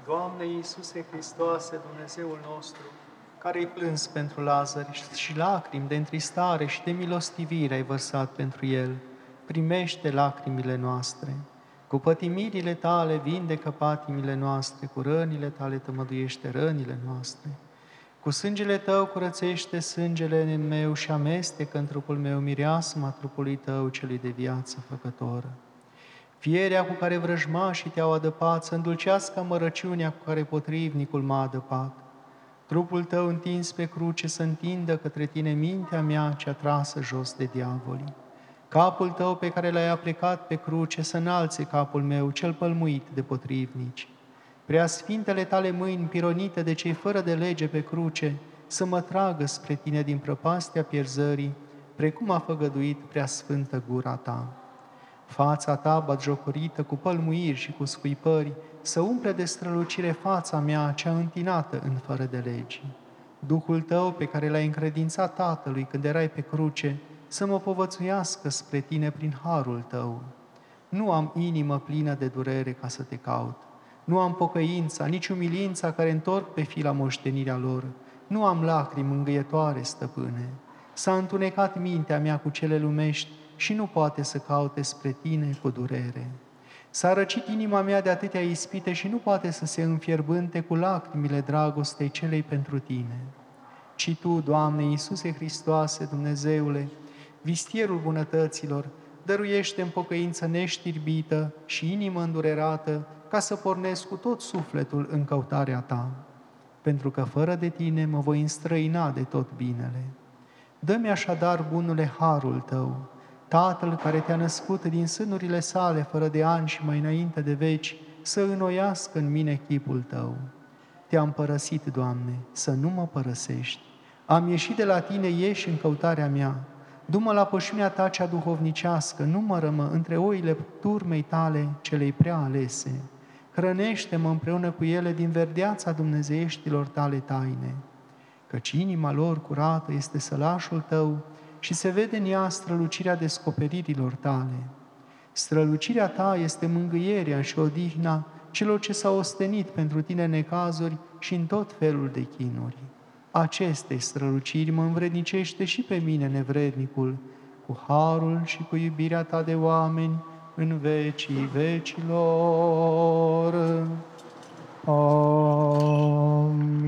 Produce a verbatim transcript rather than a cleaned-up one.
Doamne Iisuse Hristoase, Dumnezeul nostru, care ai plâns pentru Lazar și lacrimi de întristare și de milostivire ai vărsat pentru el, primește lacrimile noastre. Cu pătimirile tale vindecă patimile noastre, cu rănile tale tămăduiește rănile noastre. Cu sângele tău curățește sângele în meu și amestecă în trupul meu mireasma trupului tău celui de viață făcătoră. Fierea cu care vrăjmașii te-au adăpat să îndulcească amărăciunea cu care potrivnicul m-a adăpat. Trupul tău întins pe cruce să întindă către tine mintea mea cea trasă jos de diavolii. Capul tău pe care l-ai aplicat pe cruce să înalțe capul meu cel pălmuit de potrivnici. Preasfintele tale mâini pironite de cei fără de lege pe cruce să mă tragă spre tine din prăpastia pierzării, precum a făgăduit preasfântă gura ta. Fața ta batjocorită cu pălmuiri și cu scuipări să umple de strălucire fața mea cea întinată în fără de legi. Duhul tău pe care l-ai încredințat Tatălui când erai pe cruce să mă povățuiască spre tine prin harul tău. Nu am inimă plină de durere ca să te caut. Nu am pocăința, nici umilința care întorc pe fii la moștenirea lor. Nu am lacrimi mângâietoare, stăpâne. S-a întunecat mintea mea cu cele lumești și nu poate să caute spre tine cu durere. S-a răcit inima mea de atâtea ispite și nu poate să se înfierbânte cu lacrimile dragostei celei pentru tine. Ci tu, Doamne Iisuse Hristoase, Dumnezeule, vistierul bunătăților, dăruiește în pocăință neștirbită și inimă îndurerată, ca să pornesc cu tot sufletul în căutarea ta, pentru că fără de tine mă voi înstrăina de tot binele. Dă-mi așadar, bunule, harul tău, Tatăl care te-a născut din sânurile sale fără de ani și mai înainte de veci, să înnoiască în mine chipul tău. Te-am părăsit, Doamne, să nu mă părăsești. Am ieșit de la tine, ieși în căutarea mea. Du-mă la pășunea ta cea duhovnicească, numără-mă între oile turmei tale celei prea alese. Hrănește-mă împreună cu ele din verdeața dumnezeieștilor tale taine, căci inima lor curată este sălașul tău și se vede în ea strălucirea descoperirilor tale. Strălucirea ta este mângâierea și odihna celor ce s-au ostenit pentru tine necazuri și în tot felul de chinuri. Acestei străluciri mă învrednicește și pe mine, nevrednicul, cu harul și cu iubirea ta de oameni în vecii vecilor. Amin.